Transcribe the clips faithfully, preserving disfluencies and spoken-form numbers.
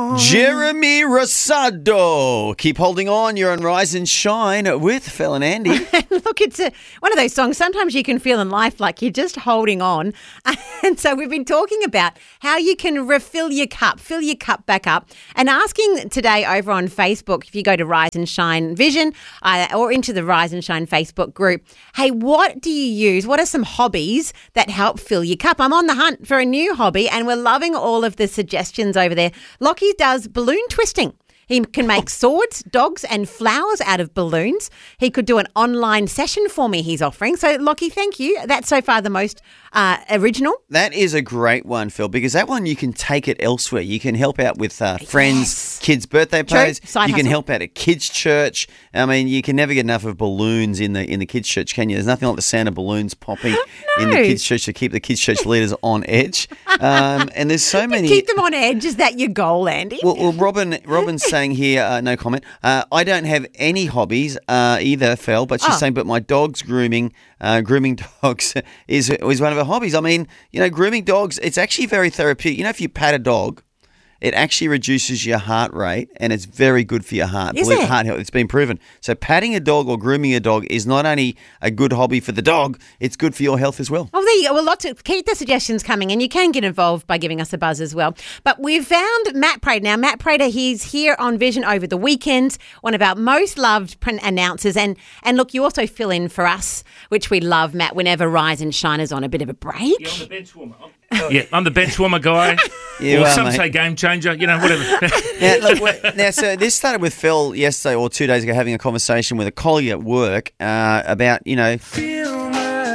on. Jeremy Rosado. Keep holding on. You're on Rise and Shine with Phil and Andy. Look, it's a, one of those songs sometimes you can feel in life like you're just holding on. And so we've been talking about how you can refill your cup, fill your cup back up, and asking today over on Facebook, if you go to Rise and Shine Vision uh, or into the Rise and Shine Facebook group, hey, what do you use? What are some hobbies that help fill your cup? I'm on the hunt for a new hobby and we're loving all of the suggestions over there. Lockie does balloon twisting. He can make swords, dogs and flowers out of balloons. He could do an online session for me he's offering. So, Lockie, thank you. That's so far the most uh, original. That is a great one, Phil, because that one you can take it elsewhere. You can help out with uh, friends, Yes. kids' birthday parties. Side You can hustle. help out at kids' church. I mean, you can never get enough of balloons in the in the kids' church, can you? There's nothing like the sound of balloons popping in the No. kids' church to keep the kids' church leaders on edge. Um, and there's so many... Keep them on edge. Is that your goal, Andy? Well, well, Robin, Robin's saying here, uh, no comment. Uh, I don't have any hobbies uh, either, Phil, but she's Oh. saying, but my dog's grooming, uh, grooming dogs is is one of her hobbies. I mean, you know, grooming dogs, it's actually very therapeutic. You know, if you pat a dog, it actually reduces your heart rate and it's very good for your heart. Is Believe- it? Heart health. It's been proven. So patting a dog or grooming a dog is not only a good hobby for the dog, it's good for your health as well. Oh, there you go. Well, lots of keep the suggestions coming, and you can get involved by giving us a buzz as well. But we've found Matt Prater. Now, Matt Prater, he's here on Vision over the weekend, one of our most loved print announcers. And and look, you also fill in for us, which we love, Matt, whenever Rise and Shine is on a bit of a break. Yeah, I'm the bench warmer. I'm, yeah, I'm the bench warmer guy. You or are, some mate. say game changer. You know, whatever. Now, look, wait, now, so this started with Phil yesterday or two days ago having a conversation with a colleague at work uh, about, you know, filling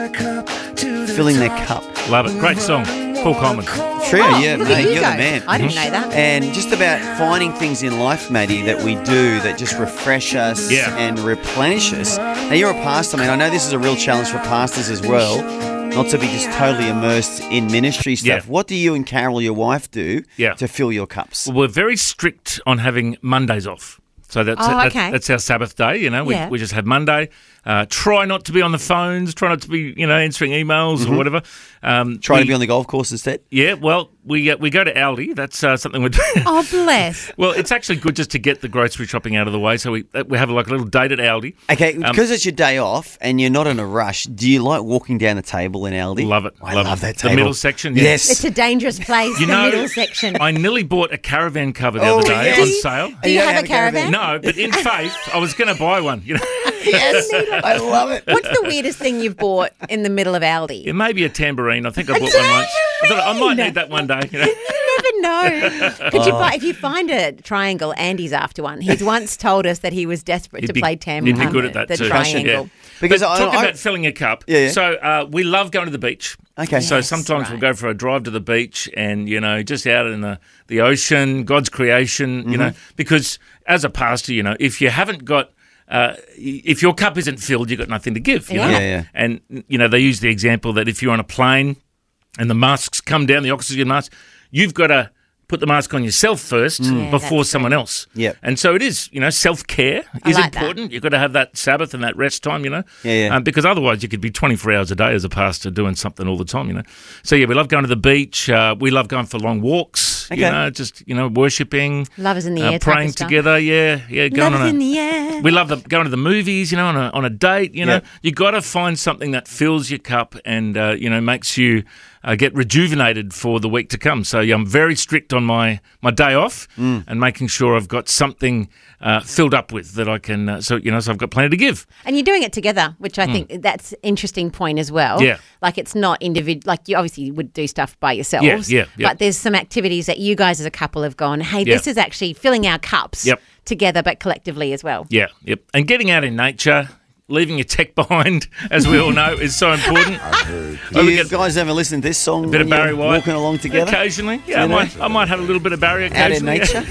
their cup. Love it. Great song. Paul Coleman. True, Oh, yeah, look at mate, you you're go. the man. I didn't know that. And just about finding things in life, Maddie, that we do that just refresh us Yeah. and replenish us. Now, you're a pastor, I mean, I know this is a real challenge for pastors as well, not to be just totally immersed in ministry stuff. Yeah. What do you and Carol, your wife, do Yeah. to fill your cups? Well, we're very strict on having Mondays off. So that's, Oh, that's, okay. that's our Sabbath day, you know. We, Yeah. we just have Monday. Uh, try not to be on the phones. Try not to be, you know, answering emails or whatever. Um, Try we, to be on the golf course instead? Yeah, well, we uh, we go to Aldi. That's uh, something we're doing. Oh, bless. Well, it's actually good just to get the grocery shopping out of the way. So we uh, we have like a little date at Aldi. Okay, Um, because it's your day off and you're not in a rush, do you like walking down the table in Aldi? Love it. I love, love it. that The table. middle section. Yeah. Yes. It's a dangerous place, You the know, middle section. I nearly bought a caravan cover the Oh, other day yes. on Do sale. Do you You don't have, have a a caravan? caravan? No, but in faith, I was going to buy one. You know, Yes, I love it. What's the weirdest thing you've bought in the middle of Aldi? it may be a tambourine. I think I bought one once. I thought I might need that one day. You know? You never know. Could you buy, if you find a triangle, Andy's after one. He's once told us that he was desperate He'd to be- play tam. he'd be um, good at that the too. triangle. Yeah. Because but I- talking I- about filling a cup. Yeah, yeah. So uh, we love going to the beach. Okay. So Yes, sometimes right. we'll go for a drive to the beach and, you know, just out in the, the ocean, God's creation, you know, because as a pastor, you know, if you haven't got Uh, if your cup isn't filled, you've got nothing to give. You Yeah. know? Yeah, yeah. And, you know, they use the example that if you're on a plane and the masks come down, the oxygen mask, you've got to put the mask on yourself first Yeah, before that's someone else. Yep. And so it is, you know, self-care I is like that. important. You've got to have that Sabbath and that rest time, you know. Yeah, yeah. Um, because otherwise you could be twenty-four hours a day as a pastor doing something all the time, you know. So, yeah, we love going to the beach. Uh, we love going for long walks, you Okay. know, just, you know, worshipping. Love is in the uh, air type praying of stuff. together, yeah. Yeah, going Love on is a, in the air. we love the, going to the movies, you know, on a on a date. You know, Yeah. you got to find something that fills your cup and uh, you know makes you uh, get rejuvenated for the week to come. So yeah, I'm very strict on my my day off and making sure I've got something uh, filled up with that I can. Uh, so you know, so I've got plenty to give. And you're doing it together, which I think that's interesting point as well. Yeah. Like it's not individual. Like you obviously would do stuff by yourselves. Yeah, yeah, yeah. But there's some activities that you guys as a couple have gone, hey, this Yeah. is actually filling our cups Yep. together, but collectively as well. Yeah, yep. And getting out in nature, leaving your tech behind, as we all know, is so important. Do we you get- guys ever listen to this song Bit of when Barry you're White. walking along together? Occasionally, yeah, I You know? might, I might have a little bit of Barry Out in occasionally. nature?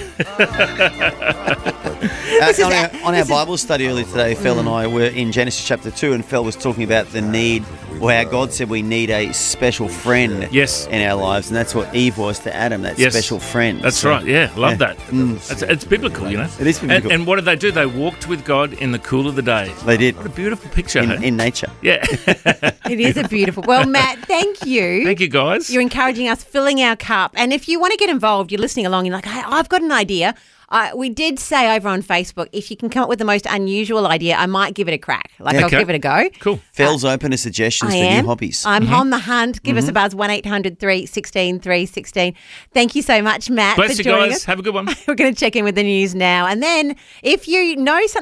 Uh, on our, on our Bible study earlier today, Phil and I were in Genesis chapter two, and Phil was talking about the need Well, how God said we need a special friend Yes. in our lives, and that's what Eve was to Adam, that Yes. special friend. That's So, right. Yeah, love yeah. that. It's, it's biblical, you know. It is biblical. And, and what did they do? They walked with God in the cool of the day. They did. What a beautiful picture. In, hey? in nature. yeah. It is a beautiful. Well, Matt, thank you. Thank you, guys. You're encouraging us, filling our cup. And if you want to get involved, you're listening along, you're like, hey, I've got an idea. Uh, we did say over on Facebook, if you can come up with the most unusual idea, I might give it a crack. Like, I'll Okay. give it a go. Cool. Phil's open to suggestions I for am. new hobbies. I'm on the hunt. Give us a buzz, one eight hundred three one six three one six. Thank you so much, Matt, Bless for you joining guys. us. Have a good one. We're going to check in with the news now. And then if you know something